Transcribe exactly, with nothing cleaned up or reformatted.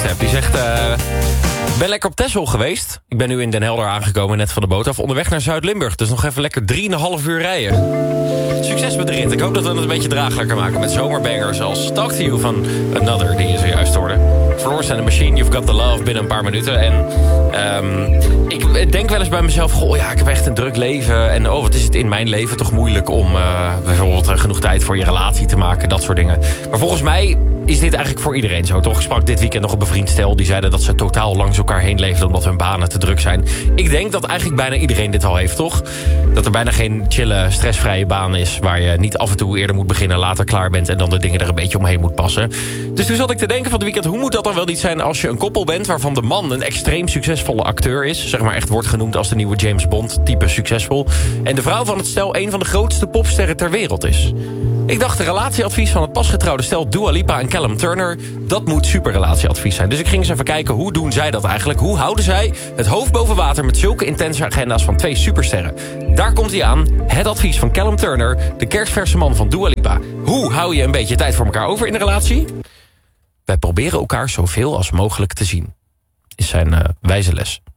Die zegt... Uh, ben lekker op Texel geweest. Ik ben nu in Den Helder aangekomen, net van de boot af. Onderweg naar Zuid-Limburg. Dus nog even lekker drieënhalf uur rijden. Succes met de rit. Ik hoop dat we het een beetje draaglijker maken met zomerbangers als Talk to You van Another, die je zojuist hoorde. Florence and the Machine, You've Got the Love binnen een paar minuten. En um, ik denk wel eens bij mezelf, goh, ja, ik heb echt een druk leven. En oh, wat is het in mijn leven toch moeilijk om uh, bijvoorbeeld uh, genoeg tijd voor je relatie te maken, dat soort dingen. Maar volgens mij is dit eigenlijk voor iedereen zo, toch? Ik sprak dit weekend nog een bevriend stel, die zeiden dat ze totaal langs elkaar heen leefden omdat hun banen te druk zijn. Ik denk dat eigenlijk bijna iedereen dit wel heeft, toch? Dat er bijna geen chille, stressvrije baan is waar je niet af en toe eerder moet beginnen, later klaar bent en dan de dingen er een beetje omheen moet passen. Dus toen zat ik te denken van het weekend, hoe moet dat dan wel niet zijn als je een koppel bent waarvan de man een extreem succesvolle acteur is, zeg maar echt wordt genoemd als de nieuwe James Bond, type succesvol, en de vrouw van het stel een van de grootste popsterren ter wereld is. Ik dacht, de relatieadvies van het pasgetrouwde stel Dua Lipa en Callum Turner, dat moet super relatieadvies zijn. Dus ik ging eens even kijken, hoe doen zij dat eigenlijk? Hoe houden zij het hoofd boven water met zulke intense agenda's van twee supersterren? Daar komt hij aan, het advies van Callum Turner, de kerstverse man van Dua Lipa. Hoe hou je een beetje tijd voor elkaar over in een relatie? Wij proberen elkaar zoveel als mogelijk te zien, is zijn uh, wijze les.